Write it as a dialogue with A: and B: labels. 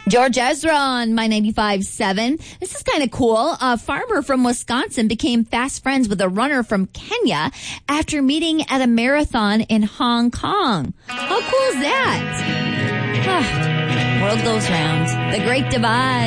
A: George Ezra on My 95.7. This is kind of cool. A farmer from Wisconsin became fast friends with a runner from Kenya after meeting at a marathon in Hong Kong. How cool is that? World goes round. The Great Divide.